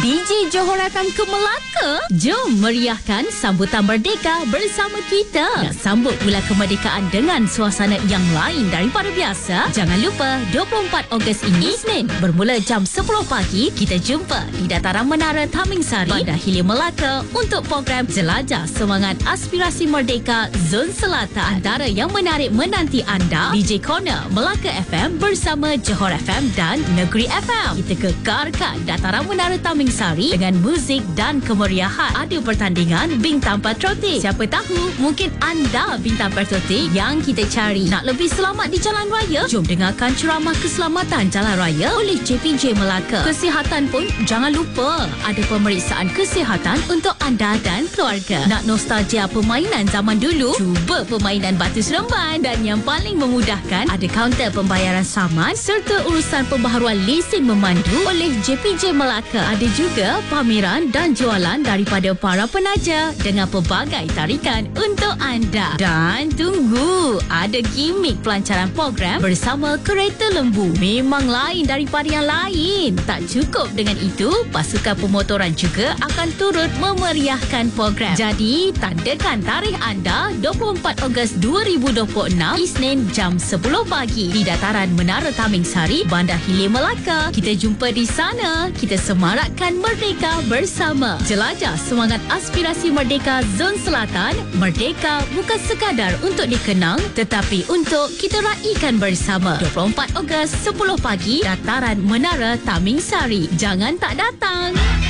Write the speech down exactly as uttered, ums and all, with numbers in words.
D J Johor F M ke Melaka? Jom meriahkan sambutan Merdeka bersama kita. Nak sambut bulan kemerdekaan dengan suasana yang lain daripada biasa? Jangan lupa dua puluh empat Ogos ini, Isnin, bermula jam sepuluh pagi, kita jumpa di Dataran Menara Tamingsari, Bandar Hilir, Melaka untuk program Jelajah Semangat Aspirasi Merdeka Zon Selatan. Antara yang menarik menanti anda, D J Corner Melaka F M bersama Johor F M dan Negeri F M. Kita kekarkan Dataran Menara Tamingsari dengan muzik dan kemeriahan. Ada pertandingan bintang patriotik. Siapa tahu mungkin anda bintang patriotik yang kita cari. Nak lebih selamat di jalan raya? Jom dengarkan ceramah keselamatan jalan raya oleh J P J Melaka. Kesihatan pun jangan lupa. Ada pemeriksaan kesihatan untuk anda dan keluarga. Nak nostalgia permainan zaman dulu? Cuba permainan Batu Seremban. Dan yang paling memudahkan, ada kaunter pembayaran saman serta urusan pembaharuan lesen memandu oleh J P J Melaka. Ada juga pameran dan jualan daripada para penaja dengan pelbagai tarikan untuk anda. Dan tunggu, ada gimik pelancaran program bersama kereta lembu. Memang lain daripada yang lain. Tak cukup dengan itu, pasukan pemotoran juga akan turut memeriahkan program. Jadi, tandakan tarikh anda dua puluh empat Ogos dua ribu dua puluh enam, Isnin jam sepuluh pagi di Dataran Menara Tamingsari, Bandar Hilir, Melaka. Kita jumpa di sana. Kita semarakkan merdeka bersama. Jelajah semangat aspirasi merdeka Zon Selatan. Merdeka bukan sekadar untuk dikenang, tetapi untuk kita raikan bersama. dua puluh empat Ogos sepuluh pagi, Dataran Menara Tamingsari. Jangan tak datang.